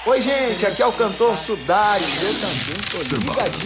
Oi, gente, aqui é o cantor Sudário. Eu também tô ligadinho